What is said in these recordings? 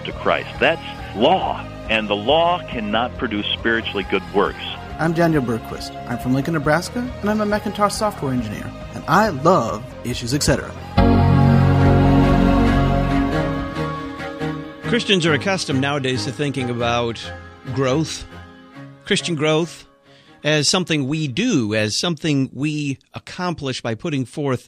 gift of Christ. That's law, and the law cannot produce spiritually good works. I'm Daniel Bergquist. I'm from Lincoln, Nebraska, and I'm a Macintosh software engineer. And I love Issues, Etc. Christians are accustomed nowadays to thinking about growth, Christian growth, as something we do, as something we accomplish by putting forth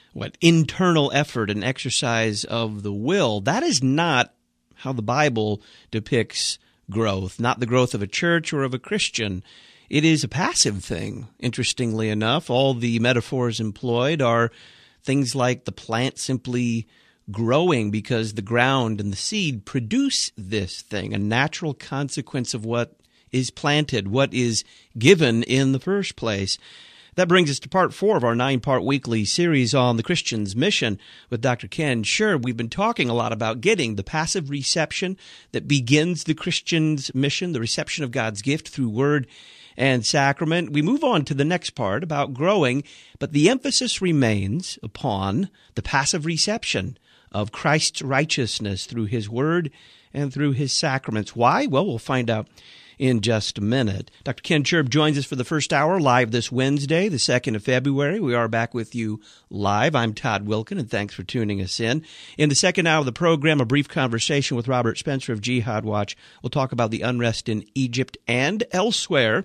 internal effort and exercise of the will. That is not how the Bible depicts growth, not the growth of a church or of a Christian. It is a passive thing, interestingly enough. All the metaphors employed are things like the plant simply growing because the ground and the seed produce this thing, a natural consequence of what is planted, what is given in the first place. That brings us to part 4 of our 9-part weekly series on the Christian's mission with Dr. Ken Scherb. We've been talking a lot about getting the passive reception that begins the Christian's mission, the reception of God's gift through word and sacrament. We move on to the next part about growing, but the emphasis remains upon the passive reception of Christ's righteousness through his word and through his sacraments. Why? Well, we'll find out in just a minute. Dr. Ken Scherb joins us for the first hour live this Wednesday, the 2nd of February. We are back with you live. I'm Todd Wilkin, and thanks for tuning us in. In the second hour of the program, a brief conversation with Robert Spencer of Jihad Watch. We'll talk about the unrest in Egypt and elsewhere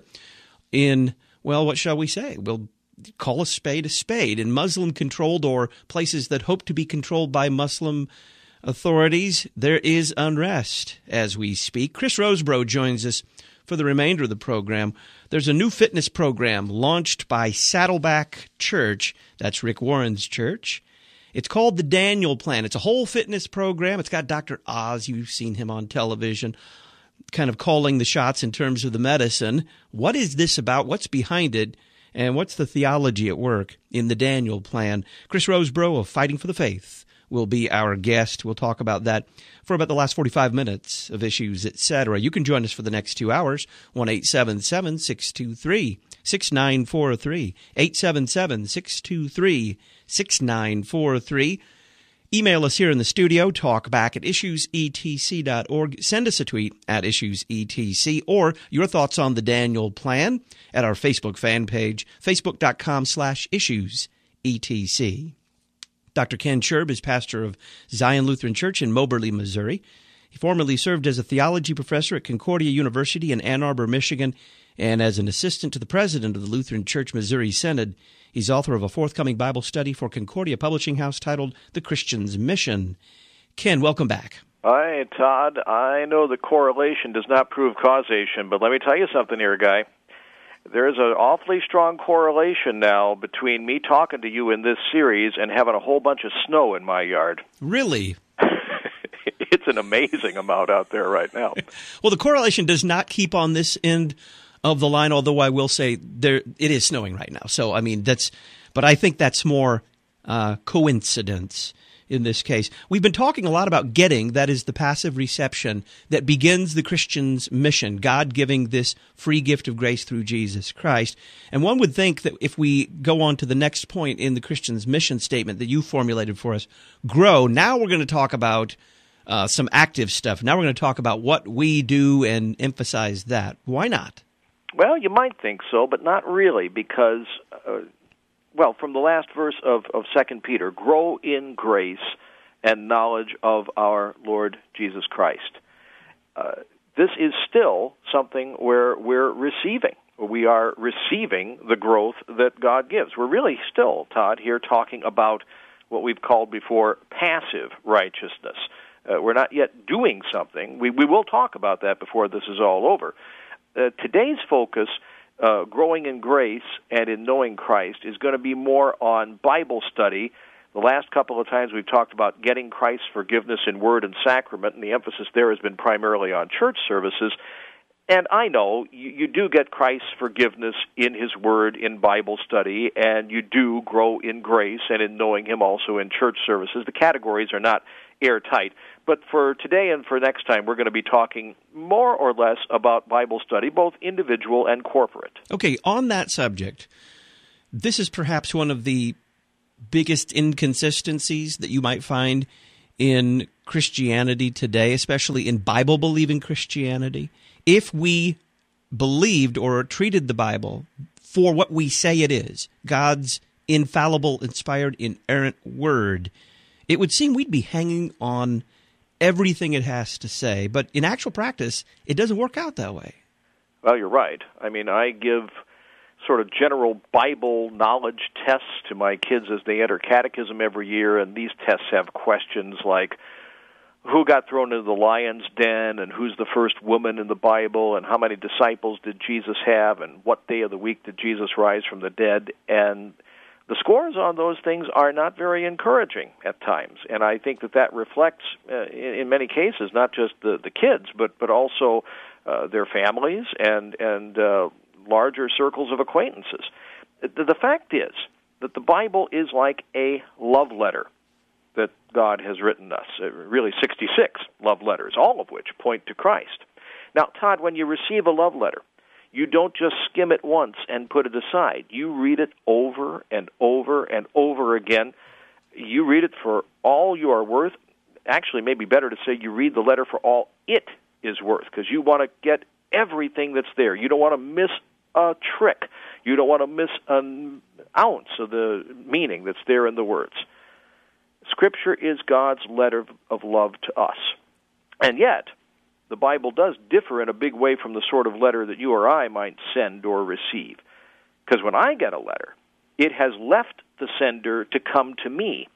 in, well, what shall we say? We'll call a spade in Muslim-controlled or places that hope to be controlled by Muslim authorities. There is unrest as we speak. Chris Rosebrough joins us for the remainder of the program. There's a new fitness program launched by Saddleback Church. That's Rick Warren's church. It's called the Daniel Plan. It's a whole fitness program. It's got Dr. Oz. You've seen him on television, kind of calling the shots in terms of the medicine. What is this about? What's behind it? And what's the theology at work in the Daniel Plan? Chris Rosebrough of Fighting for the Faith will be our guest. We'll talk about that for about the last 45 minutes of Issues, Etc. You can join us for the next 2 hours, 1-877-623-6943, 877-623-6943. Email us here in the studio, talkback at issuesetc.org. Send us a tweet at issuesetc, or your thoughts on the Daniel Plan at our Facebook fan page, facebook.com/issuesetc. Dr. Ken Scherb is pastor of Zion Lutheran Church in Moberly, Missouri. He formerly served as a theology professor at Concordia University in Ann Arbor, Michigan, and as an assistant to the president of the Lutheran Church Missouri Synod. He's author of a forthcoming Bible study for Concordia Publishing House titled The Christian's Mission. Ken, welcome back. Hi, Todd. I know that correlation does not prove causation, but let me tell you something here, guy. There's an awfully strong correlation now between me talking to you in this series and having a whole bunch of snow in my yard. Really? It's an amazing amount out there right now. Well, the correlation does not keep on this end of the line, although I will say it is snowing right now. So, I mean, but I think that's more coincidence in this case. We've been talking a lot about getting, that is the passive reception that begins the Christian's mission, God giving this free gift of grace through Jesus Christ. And one would think that if we go on to the next point in the Christian's mission statement that you formulated for us, grow, now we're going to talk about some active stuff. Now we're going to talk about what we do and emphasize that. Why not? Well, you might think so, but not really, because from the last verse of 2 Peter, grow in grace and knowledge of our Lord Jesus Christ. This is still something where we're receiving. We are receiving the growth that God gives. We're really still, Todd, here talking about what we've called before passive righteousness. We're not yet doing something. We will talk about that before this is all over. Today's focus, growing in grace and in knowing Christ, is going to be more on Bible study. The last couple of times we've talked about getting Christ's forgiveness in word and sacrament, and the emphasis there has been primarily on church services. And I know you do get Christ's forgiveness in His Word, in Bible study, and you do grow in grace and in knowing Him also in church services. The categories are not airtight. But for today and for next time, we're going to be talking more or less about Bible study, both individual and corporate. Okay, on that subject, this is perhaps one of the biggest inconsistencies that you might find in Christianity today, especially in Bible-believing Christianity, if we believed or treated the Bible for what we say it is, God's infallible, inspired, inerrant word, it would seem we'd be hanging on everything it has to say. But in actual practice, it doesn't work out that way. Well, you're right. I mean, I give sort of general Bible knowledge tests to my kids as they enter catechism every year, and these tests have questions like who got thrown into the lion's den, and who's the first woman in the Bible, and how many disciples did Jesus have, and what day of the week did Jesus rise from the dead. And the scores on those things are not very encouraging at times, and I think that reflects, in many cases, not just the kids, but also their families and larger circles of acquaintances. The fact is that the Bible is like a love letter that God has written us, really 66 love letters, all of which point to Christ. Now, Todd, when you receive a love letter, you don't just skim it once and put it aside. You read it over and over and over again. You read it for all you are worth. Actually, maybe better to say you read the letter for all it is worth, because you want to get everything that's there. You don't want to miss a trick. You don't want to miss an ounce of the meaning that's there in the words. Scripture is God's letter of love to us. And yet, the Bible does differ in a big way from the sort of letter that you or I might send or receive. Because when I get a letter, it has left the sender to come to me.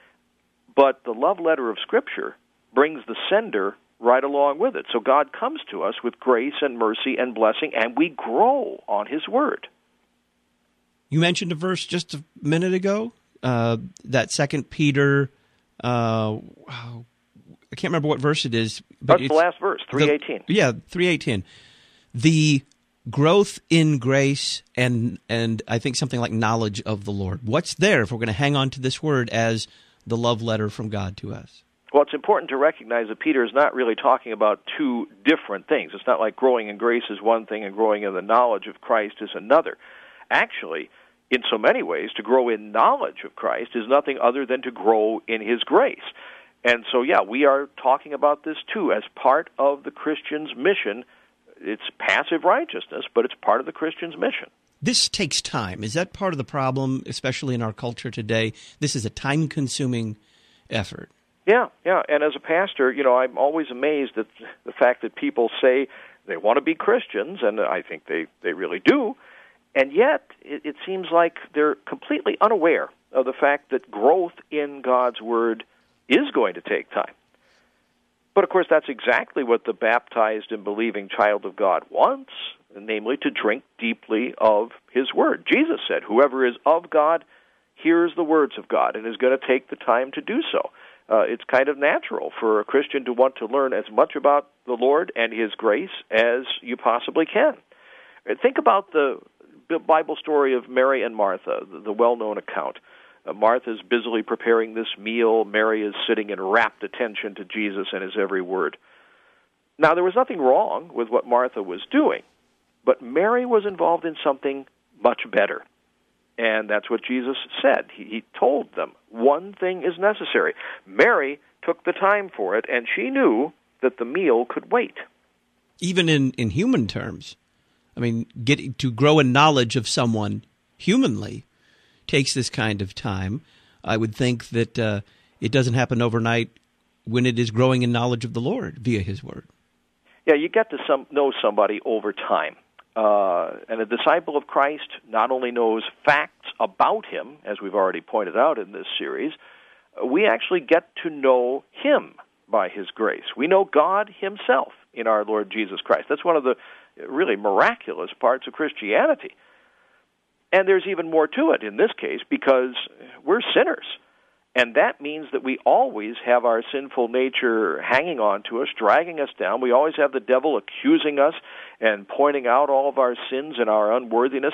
But the love letter of Scripture brings the sender right along with it. So God comes to us with grace and mercy and blessing, and we grow on His Word. You mentioned a verse just a minute ago, that 2 Peter, I can't remember what verse it is. But that's the last verse, 3:18. Yeah, 3:18. The growth in grace and I think something like knowledge of the Lord. What's there if we're going to hang on to this word as the love letter from God to us? Well, it's important to recognize that Peter is not really talking about two different things. It's not like growing in grace is one thing and growing in the knowledge of Christ is another. Actually, in so many ways, to grow in knowledge of Christ is nothing other than to grow in His grace. And so, yeah, we are talking about this, too, as part of the Christian's mission. It's passive righteousness, but it's part of the Christian's mission. This takes time. Is that part of the problem, especially in our culture today? This is a time-consuming effort. Yeah. And as a pastor, I'm always amazed at the fact that people say they want to be Christians, and I think they really do, and yet it seems like they're completely unaware of the fact that growth in God's Word is going to take time. But, of course, that's exactly what the baptized and believing child of God wants, namely to drink deeply of His Word. Jesus said, whoever is of God hears the words of God and is going to take the time to do so. It's kind of natural for a Christian to want to learn as much about the Lord and His grace as you possibly can. Think about the Bible story of Mary and Martha, the well-known account. Martha's busily preparing this meal. Mary is sitting in rapt attention to Jesus and His every word. Now, there was nothing wrong with what Martha was doing, but Mary was involved in something much better. And that's what Jesus said. He told them, one thing is necessary. Mary took the time for it, and she knew that the meal could wait. Even in human terms. I mean, getting to grow in knowledge of someone humanly takes this kind of time. I would think that it doesn't happen overnight when it is growing in knowledge of the Lord via His Word. Yeah, you get to know somebody over time. And a disciple of Christ not only knows facts about Him, as we've already pointed out in this series, we actually get to know Him by His grace. We know God Himself in our Lord Jesus Christ. That's one of the really miraculous parts of Christianity. And there's even more to it in this case because we're sinners. And that means that we always have our sinful nature hanging on to us, dragging us down. We always have the devil accusing us and pointing out all of our sins and our unworthiness.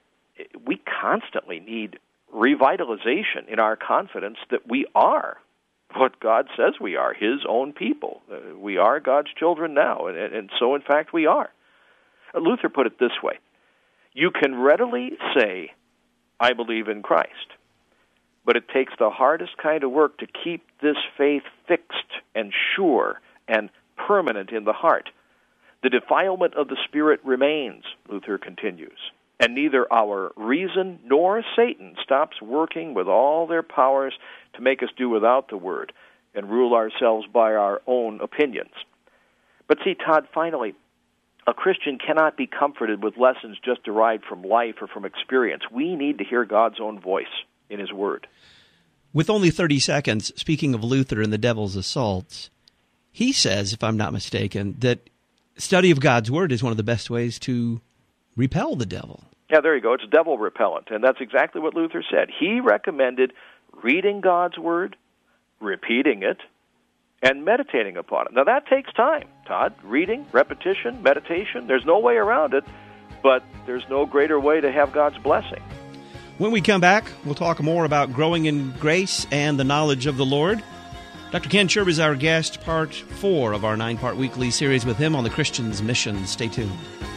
We constantly need revitalization in our confidence that we are what God says we are, His own people. We are God's children now, and so in fact we are. Luther put it this way: you can readily say, I believe in Christ, But it takes the hardest kind of work to keep this faith fixed and sure and permanent in the heart. The defilement of the Spirit remains, Luther continues, and neither our reason nor Satan stops working with all their powers to make us do without the Word and rule ourselves by our own opinions. But see, Todd, finally, a Christian cannot be comforted with lessons just derived from life or from experience. We need to hear God's own voice in His Word. With only 30 seconds, speaking of Luther and the devil's assaults, he says, if I'm not mistaken, that study of God's Word is one of the best ways to repel the devil. Yeah, there you go. It's devil repellent, and that's exactly what Luther said. He recommended reading God's Word, repeating it, and meditating upon it. Now, that takes time, Todd. Reading, repetition, meditation, there's no way around it, but there's no greater way to have God's blessing. When we come back, we'll talk more about growing in grace and the knowledge of the Lord. Dr. Ken Sherb is our guest, part 4 of our 9-part weekly series with him on the Christian's Mission. Stay tuned.